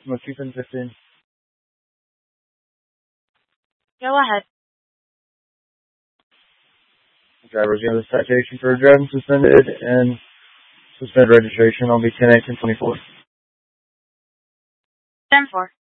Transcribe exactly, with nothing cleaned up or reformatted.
Most two fifteen. Go ahead. Driver's got a citation for driving suspended and suspended registration. I'll be ten eighteen twenty-four. ten four.